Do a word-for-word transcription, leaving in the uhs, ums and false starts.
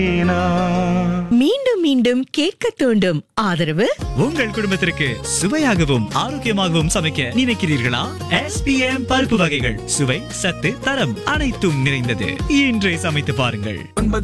மீண்டும் மீண்டும் கேட்க தூண்டும் ஆதரவு. உங்கள் குடும்பத்திற்கு சுவையாகவும் ஆரோக்கியமாகவும் சமைக்க நினைக்கிறீர்களா? எஸ் பி எம் பருப்பு வகைகள் சுவை, சத்து, தரம் அனைத்தும் நிறைந்தது. இன்றே சமைத்து பாருங்கள்.